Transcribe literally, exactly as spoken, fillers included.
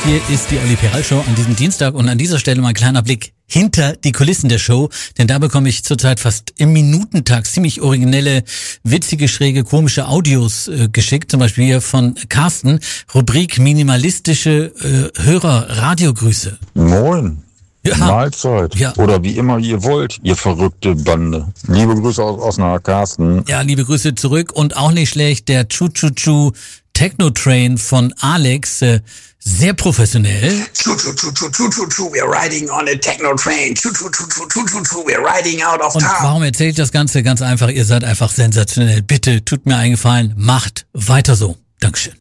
Hier ist die Olli Peral Show an diesem Dienstag und an dieser Stelle mal ein kleiner Blick hinter die Kulissen der Show, denn da bekomme ich zurzeit fast im Minutentag ziemlich originelle, witzige, schräge, komische Audios äh, geschickt, zum Beispiel hier von Carsten, Rubrik minimalistische äh, Hörer-Radiogrüße. Moin. Ja. Mahlzeit. Ja. Oder wie immer ihr wollt, ihr verrückte Bande. Liebe Grüße aus Osnabrück, Carsten. Ja, liebe Grüße zurück und auch nicht schlecht, der Chu-Chu-Chu Techno-Train von Alex, äh, sehr professionell. Choo choo choo choo choo choo choo, we're riding on a techno train. Choo choo choo choo choo choo choo, we're riding out of Und town. warum erzähle ich das Ganze? Ganz einfach, ihr seid einfach sensationell. Bitte, tut mir einen Gefallen, macht weiter so. Dankeschön.